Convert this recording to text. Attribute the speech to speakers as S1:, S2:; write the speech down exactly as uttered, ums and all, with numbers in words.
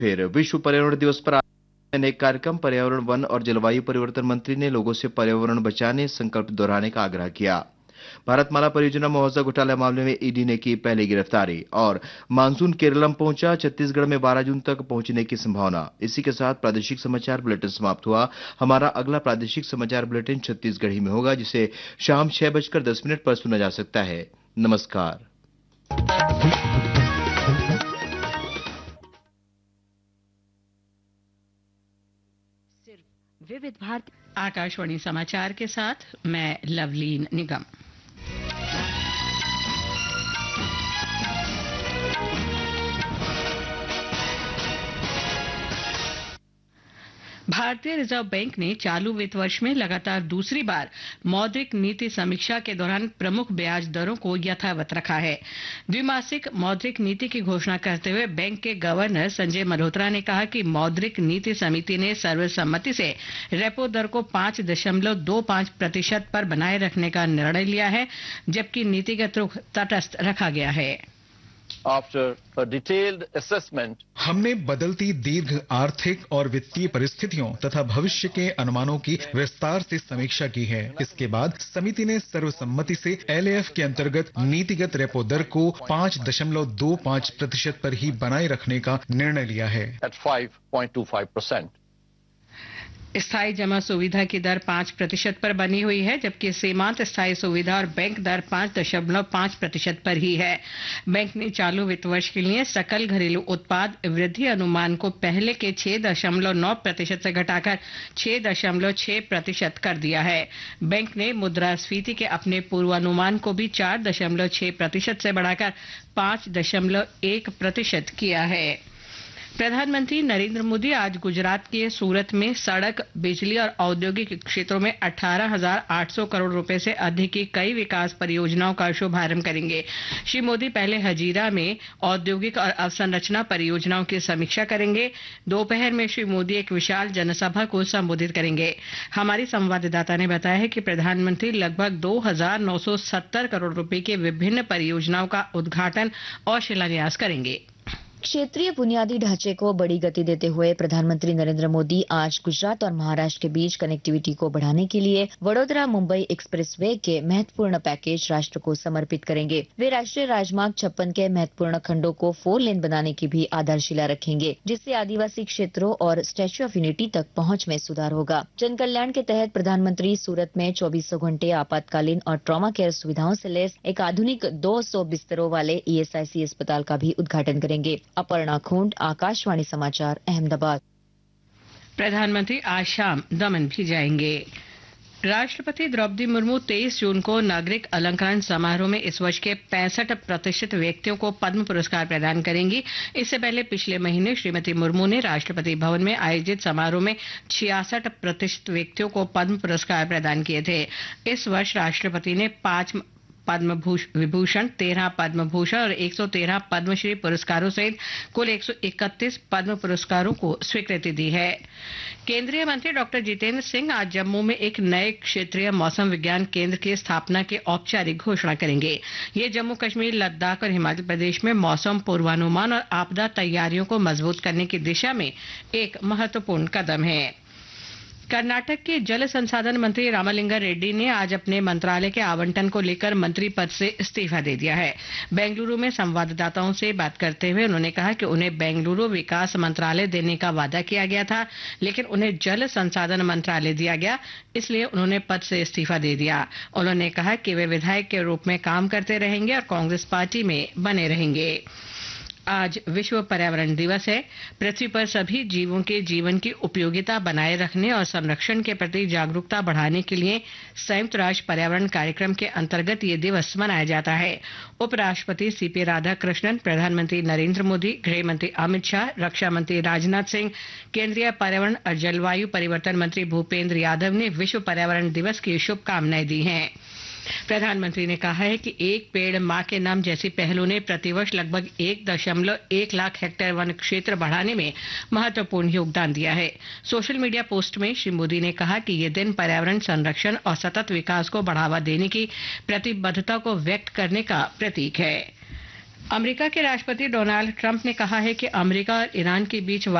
S1: फिर विश्व पर्यावरण दिवस पर अनेक कार्यक्रम। पर्यावरण, वन और जलवायु परिवर्तन मंत्री ने लोगों से पर्यावरण बचाने संकल्प दोहराने का आग्रह किया। भारतमाला परियोजना मुआवजा घोटाला मामले में ईडी ने की पहली गिरफ्तारी। और मानसून केरलम पहुंचा, छत्तीसगढ़ में बारह जून तक पहुंचने की संभावना। इसी के साथ प्रादेशिक समाचार बुलेटिन समाप्त हुआ। हमारा अगला प्रादेशिक समाचार बुलेटिन छत्तीसगढ़ी में होगा, जिसे शाम छह बजकर दस मिनट पर सुना जा सकता है। नमस्कार।
S2: विविध भारती आकाशवाणी समाचार के साथ मैं लवलीन निगम। भारतीय रिजर्व बैंक ने चालू वित्त वर्ष में लगातार दूसरी बार मौद्रिक नीति समीक्षा के दौरान प्रमुख ब्याज दरों को यथावत रखा है। द्विमासिक मौद्रिक नीति की घोषणा करते हुए बैंक के गवर्नर संजय मल्होत्रा ने कहा कि मौद्रिक नीति समिति ने सर्वसम्मति से रेपो दर को पांच दशमलव दो पांच प्रतिशत पर बनाए रखने का निर्णय लिया है, जबकि नीतिगत रुख तटस्थ रखा गया है।
S3: After a detailed assessment,
S4: हमने बदलती दीर्घ आर्थिक और वित्तीय परिस्थितियों तथा भविष्य के अनुमानों की विस्तार से समीक्षा की है। इसके बाद समिति ने सर्वसम्मति से एलएएफ के अंतर्गत नीतिगत रेपो दर को पांच दशमलव दो पांच प्रतिशत पर ही बनाए रखने का निर्णय लिया है।
S3: at five point two five percent.
S2: स्थायी जमा सुविधा की दर पांच प्रतिशत पर बनी हुई है, जबकि सीमांत स्थायी सुविधा और बैंक दर पांच दशमलव पांच प्रतिशत पर ही है। बैंक ने चालू वित्त वर्ष के लिए सकल घरेलू उत्पाद वृद्धि अनुमान को पहले के छह दशमलव नौ प्रतिशत से घटाकर छह दशमलव छह प्रतिशत कर दिया है। बैंक ने मुद्रास्फीति के अपने पूर्वानुमान को भी चार दशमलव छह प्रतिशत से बढ़ाकर पांच दशमलव एक प्रतिशत किया है। प्रधानमंत्री नरेंद्र मोदी आज गुजरात के सूरत में सड़क, बिजली और औद्योगिक क्षेत्रों में अठारह हजार आठ सौ करोड़ रुपए से अधिक की कई विकास परियोजनाओं का शुभारंभ करेंगे। श्री मोदी पहले हजीरा में औद्योगिक और अवसंरचना परियोजनाओं की समीक्षा करेंगे। दोपहर में श्री मोदी एक विशाल जनसभा को संबोधित करेंगे। हमारी संवाददाता ने बताया है कि प्रधानमंत्री लगभग दो हजार नौ सौ सत्तर करोड़ रुपए की विभिन्न परियोजनाओं का उद्घाटन और शिलान्यास करेंगे।
S5: क्षेत्रीय बुनियादी ढांचे को बड़ी गति देते हुए प्रधानमंत्री नरेंद्र मोदी आज गुजरात और महाराष्ट्र के बीच कनेक्टिविटी को बढ़ाने के लिए वडोदरा मुंबई एक्सप्रेसवे के महत्वपूर्ण पैकेज राष्ट्र को समर्पित करेंगे। वे राष्ट्रीय राजमार्ग छप्पन के महत्वपूर्ण खंडों को फोर लेन बनाने की भी आधारशिला रखेंगे, जिससे आदिवासी क्षेत्रों और स्टैच्यू ऑफ यूनिटी तक पहुंच में सुधार होगा। जन कल्याण के तहत प्रधानमंत्री सूरत में चौबीसों घंटे आपातकालीन और ट्रॉमा केयर सुविधाओं से लैस एक आधुनिक दो सौ बिस्तरों वाले ईएसआईसी अस्पताल का भी उद्घाटन करेंगे। अपर्णा खूंड, आकाशवाणी समाचार, अहमदाबाद।
S2: प्रधानमंत्री आज शाम दमन भी जाएंगे। राष्ट्रपति द्रौपदी मुर्मू तेईस जून को नागरिक अलंकरण समारोह में इस वर्ष के पैंसठ प्रतिशत व्यक्तियों को पद्म पुरस्कार प्रदान करेंगी। इससे पहले पिछले महीने श्रीमती मुर्मू ने राष्ट्रपति भवन में आयोजित समारोह में छियासठ प्रतिशत व्यक्तियों को पद्म पुरस्कार प्रदान किए थे। इस वर्ष राष्ट्रपति ने पांच पद्म विभूषण, तेरह पद्म भूषण और एक सौ तेरह पद्मश्री पुरस्कारों सहित कुल एक सौ इकतीस पद्म पुरस्कारों को स्वीकृति दी है। केंद्रीय मंत्री डॉक्टर जितेंद्र सिंह आज जम्मू में एक नए क्षेत्रीय मौसम विज्ञान केंद्र की स्थापना की औपचारिक घोषणा करेंगे। ये जम्मू कश्मीर, लद्दाख और हिमाचल प्रदेश में मौसम पूर्वानुमान और आपदा तैयारियों को मजबूत करने की दिशा में एक महत्वपूर्ण कदम है। कर्नाटक के जल संसाधन मंत्री रामलिंगा रेड्डी ने आज अपने मंत्रालय के आवंटन को लेकर मंत्री पद से इस्तीफा दे दिया है। बेंगलुरु में संवाददाताओं से बात करते हुए उन्होंने कहा कि उन्हें बेंगलुरु विकास मंत्रालय देने का वादा किया गया था, लेकिन उन्हें जल संसाधन मंत्रालय दिया गया, इसलिए उन्होंने पद से इस्तीफा दे दिया। उन्होंने कहा कि वे विधायक के रूप में काम करते रहेंगे और कांग्रेस पार्टी में बने रहेंगे। आज विश्व पर्यावरण दिवस है। पृथ्वी पर सभी जीवों के जीवन की उपयोगिता बनाए रखने और संरक्षण के प्रति जागरूकता बढ़ाने के लिए संयुक्त राष्ट्र पर्यावरण कार्यक्रम के अंतर्गत ये दिवस मनाया जाता है। उपराष्ट्रपति सीपी राधाकृष्णन, प्रधानमंत्री नरेंद्र मोदी, गृह मंत्री अमित शाह, रक्षा मंत्री राजनाथ सिंह, केंद्रीय पर्यावरण और जलवायु परिवर्तन मंत्री भूपेंद्र यादव ने विश्व पर्यावरण दिवस की शुभकामनाएं दी हैं। प्रधानमंत्री ने कहा है कि एक पेड़ मां के नाम जैसी पहलों ने प्रतिवर्ष लगभग एक दशमलव एक लाख हेक्टेयर वन क्षेत्र बढ़ाने में महत्वपूर्ण योगदान दिया है। सोशल मीडिया पोस्ट में श्री मोदी ने कहा कि ये दिन पर्यावरण संरक्षण और सतत विकास को बढ़ावा देने की प्रतिबद्धता को व्यक्त करने का प्रतीक है। अमेरिका के राष्ट्रपति डोनाल्ड ट्रंप ने कहा है कि अमेरिका और ईरान के बीच